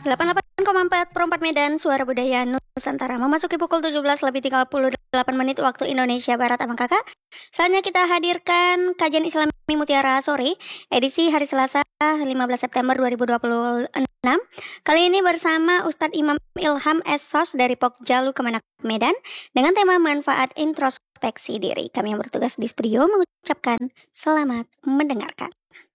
88,4 Medan, Suara Budaya Nusantara. Memasuki pukul 17:38 waktu Indonesia Barat, Abang Kakak. Saatnya kita hadirkan kajian Islami Mutiara Sore, edisi hari Selasa 15 September 2026. Kali ini bersama Ustadz Imam Ilham Sos dari Pokjalu Kemenak Medan dengan tema manfaat introspeksi diri. Kami yang bertugas di studio mengucapkan selamat mendengarkan.